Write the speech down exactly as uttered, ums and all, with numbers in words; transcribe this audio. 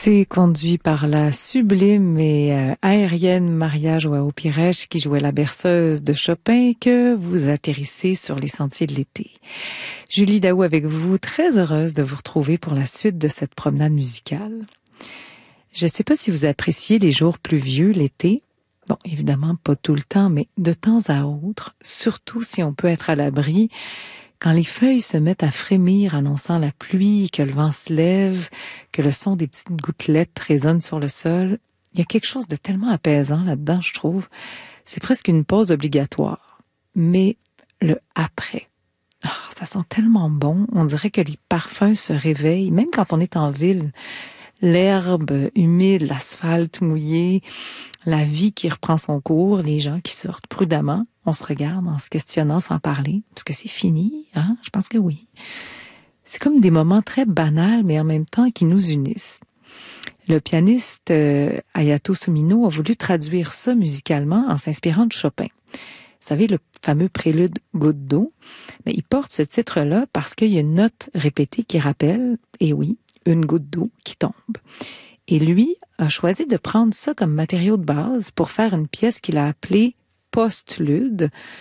C'est conduit par la sublime et euh, aérienne Maria Joao Pires qui jouait la berceuse de Chopin que vous atterrissez sur les sentiers de l'été. Julie Daou avec vous, très heureuse de vous retrouver pour la suite de cette promenade musicale. Je ne sais pas si vous appréciez les jours pluvieux l'été. Bon, évidemment, pas tout le temps, mais de temps à autre, surtout si on peut être à l'abri. Quand les feuilles se mettent à frémir annonçant la pluie, que le vent se lève, que le son des petites gouttelettes résonne sur le sol, il y a quelque chose de tellement apaisant là-dedans, je trouve. C'est presque une pause obligatoire. Mais le après, oh, ça sent tellement bon. On dirait que les parfums se réveillent, même quand on est en ville. L'herbe humide, l'asphalte mouillé, la vie qui reprend son cours, les gens qui sortent prudemment. On se regarde en se questionnant sans parler. Est-ce que c'est fini? Hein? Je pense que oui. C'est comme des moments très banals, mais en même temps qui nous unissent. Le pianiste euh, Hayato Sumino a voulu traduire ça musicalement en s'inspirant de Chopin. Vous savez, le fameux prélude Goutte d'eau, mais il porte ce titre-là parce qu'il y a une note répétée qui rappelle, et oui, une goutte d'eau qui tombe. Et lui a choisi de prendre ça comme matériau de base pour faire une pièce qu'il a appelée Postlude,